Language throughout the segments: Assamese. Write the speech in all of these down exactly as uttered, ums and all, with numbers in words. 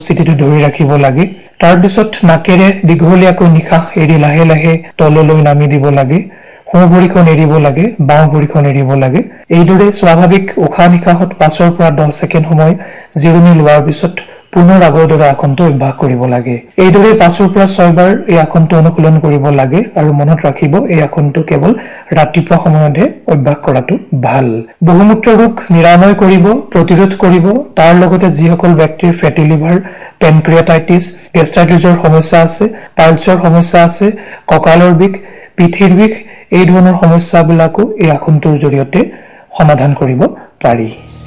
স্থিতিটো ধৰি ৰাখিব লাগে তাৰ পিছত নাকেৰে দীঘলীয়াকৈ নিশাহ এৰি লাহে লাহে তললৈ নামি দিব লাগে সোঁ ভৰিখন এৰিব লাগে বাওঁ ভৰিখন এৰিব লাগে এইদৰে স্বাভাৱিক উশাহ নিশাহত পাঁচৰ পৰা দহ ছেকেণ্ড সময় জিৰণি লোৱাৰ পিছত পুনৰ আগৰ দৰে আসনটো অভ্যাস কৰিব লাগে এইদৰে পাঁচৰ পৰা ছয় বাৰ এই আসনটো অনুশীলন কৰিব লাগে আৰু মনত ৰাখিব এই আসনটো কেৱল ৰাতিপুৱা সময়তহে অভ্যাস কৰাটো ভাল বহুমূত্ৰ ৰোগ নিৰাময় কৰিব প্ৰতিৰোধ কৰিব তাৰ লগতে যিসকল ব্যক্তিৰ ফেটি লিভাৰ পেনক্ৰিয়াটাইটিছ গেষ্ট্ৰাইটিছৰ সমস্যা আছে পাইলছৰ সমস্যা আছে কঁকালৰ বিষ পিঠিৰ বিষ এই ধৰণৰ সমস্যাবিলাকো এই আসনটোৰ জৰিয়তে সমাধান কৰিব পাৰি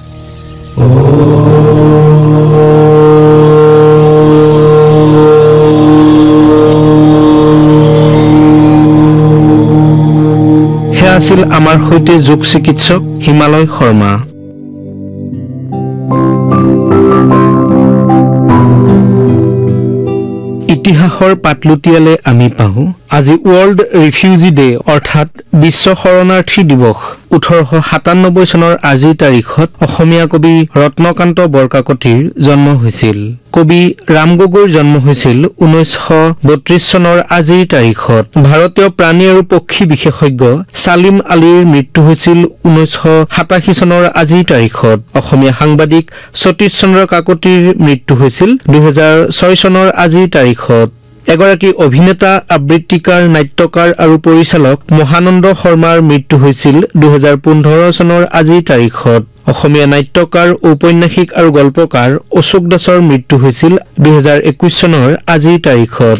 হে আছিল আমাৰ সৈতে যোগ চিকিৎসক হিমালয় শৰ্মা ইতিহাসৰ পাতলুটিয়ালে আমি পাওঁ আজি ৱৰ্ল্ড ৰিফিউজি ডে অৰ্থাৎ বিশ্ব শৰণাৰ্থী দিৱস ওঠৰশ সাতানব্বৈ চনৰ আজিৰ তাৰিখত অসমীয়া কবি ৰত্নকান্ত বৰকাকতিৰ জন্ম হৈছিল কবি ৰাম গগৈৰ জন্ম হৈছিল ঊনৈছশ বত্ৰিশ চনৰ আজিৰ তাৰিখত ভাৰতীয় প্ৰাণী আৰু পক্ষী বিশেষজ্ঞ সালিম আলীৰ মৃত্যু হৈছিল ঊনৈছশ সাতাশী চনৰ আজিৰ তাৰিখত অসমীয়া সাংবাদিক সতীশ চন্দ্ৰ কাকতিৰ মৃত্যু হৈছিল দুহেজাৰ ছয় চনৰ আজিৰ তাৰিখত এগৰাকী অভিনেতা আবৃত্তিকাৰ নাট্যকাৰ আৰু পৰিচালক মহানন্দ শৰ্মাৰ মৃত্যু হৈছিল দুহেজাৰ পোন্ধৰ চনৰ আজিৰ তাৰিখত অসমীয়া নাট্যকাৰ ঔপন্যাসিক আৰু গল্পকাৰ অশোক দাসৰ মৃত্যু হৈছিল দুহেজাৰ একৈশ চনৰ আজিৰ তাৰিখত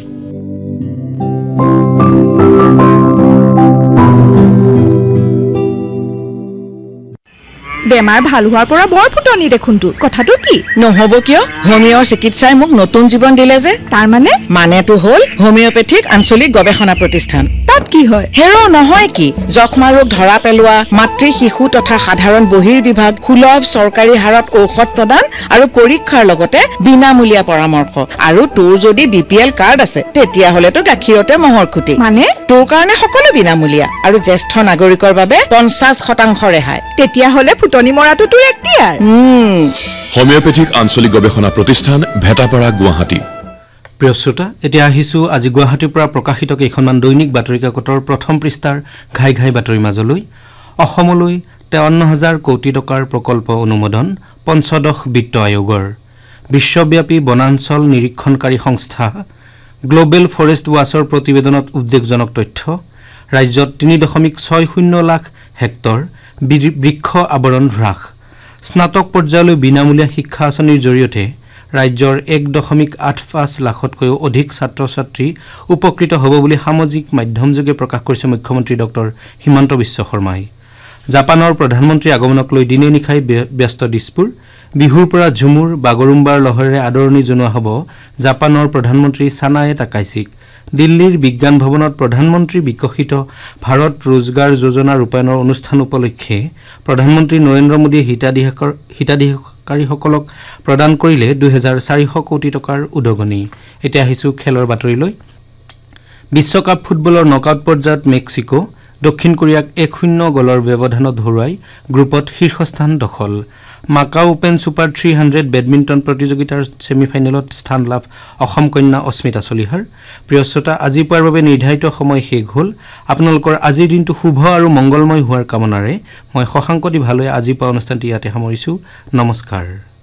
বেমাৰ ভাল হোৱাৰ পৰা বৰ ফুটনি দেখোন তোৰ কথাটো কি নহব কিয় হোমিঅৰ চিকিৎসাই মোক নতুন জীৱন দিলে যে তাৰ মানে মানেটো হ'ল হোমিঅপেথিক আঞ্চলিক গৱেষণা প্ৰতিষ্ঠান তাত কি হয় হেৰ নহয় কি যক্ষ্মা ৰোগ ধৰা পেলোৱা মাতৃ শিশু তথা সাধাৰণ বহিৰ বিভাগ সুলভ চৰকাৰী হাৰত ঔষধ প্ৰদান আৰু পৰীক্ষাৰ লগতে বিনামূলীয়া পৰামৰ্শ আৰু তোৰ যদি বিপিএল কাৰ্ড আছে তেতিয়া হলেতো গাখীৰতে মহৰ খুটি মানে তোৰ কাৰণে সকলো বিনামূলীয়া আৰু জ্যেষ্ঠ নাগৰিকৰ বাবে পঞ্চাশ শতাংশ ৰেহাই তেতিয়া হলে ফুটনি মৰাটো তোৰ এক্টিয়াৰ হোমিঅপেথিক আঞ্চলিক গৱেষণা প্ৰতিষ্ঠান ভেটাপাৰা গুৱাহাটী প্ৰিয় শ্ৰোতা এতিয়া আহিছো আজি গুৱাহাটীৰ পৰা প্ৰকাশিত কেইখনমান দৈনিক বাতৰি কাকতৰ প্ৰথম পৃষ্ঠাৰ ঘাই ঘাই বাতৰি মাজলৈ অসমলৈ তেৱন্ন হাজাৰ কোটি টকাৰ প্ৰকল্প অনুমোদন পঞ্চদশ বিত্ত আয়োগৰ বিশ্বব্যাপী বনাঞ্চল নিৰীক্ষণকাৰী সংস্থা গ্লোবেল ফৰেষ্ট ৱাচৰ প্ৰতিবেদনত উদ্বেগজনক তথ্য ৰাজ্যত তিনি দশমিক ছয় শূন্য লাখ হেক্টৰ বৃক্ষ আৱৰণ হ্ৰাস স্নাতক পৰ্যায়লৈ বিনামূলীয়া শিক্ষা আঁচনিৰ জৰিয়তে ৰাজ্যৰ এক দশমিক আঠ পাঁচ লাখতকৈও অধিক ছাত্ৰ ছাত্ৰী উপকৃত হ'ব বুলি সামাজিক মাধ্যমযোগে প্ৰকাশ কৰিছে মুখ্যমন্ত্ৰী ডক্টৰ হিমন্ত বিশ্ব শৰ্মাই জাপানৰ প্ৰধানমন্ত্ৰী আগমনক লৈ দিনে নিশাই ব্যস্ত দিছপুৰ বিহুৰ পৰা ঝুমুৰ বাগৰুম্বাৰ লহৰেৰে আদৰণি জনোৱা হ'ব জাপানৰ প্ৰধানমন্ত্ৰী সানায়ে তাকাইছিক দিল্লীৰ বিজ্ঞান ভৱনত প্ৰধানমন্ত্ৰী বিকশিত ভাৰত ৰোজগাৰ যোজনা ৰূপায়ণৰ অনুষ্ঠান উপলক্ষে প্ৰধানমন্ত্ৰী নৰেন্দ্ৰ মোদীয়ে হিতাধিকাৰীৰ হিতাধিকাৰীসকলক প্ৰদান কৰিলে দুই হাজাৰ চাৰিশ কোটি টকাৰ উদগনি এতিয়া আহিছো খেলৰ বাতৰিলৈ বিশ্বকাপ ফুটবলৰ নকআউট পৰ্যায়ত মেক্সিকো দক্ষিণ কোৰিয়াক এক শূন্য গলৰ ব্যৱধানত হৰুৱাই গ্ৰুপত শীৰ্ষস্থান দখল Macau open super three hundred badminton প্ৰতিযোগিতাৰ ছেমিফাইনেলত স্থান লাভ অসম কন্যা অস্মিতা চলিহাৰ প্ৰিয় শ্ৰোতা আজি পুৱাৰ বাবে নিৰ্ধাৰিত সময় শেষ হ'ল আপোনালোকৰ আজিৰ দিনটো শুভ আৰু মংগলময় হোৱাৰ কামনাৰে মই শশাংক দিভালৈ আজি পুৱা অনুষ্ঠানটি ইয়াতে সামৰিছো নমস্কাৰ।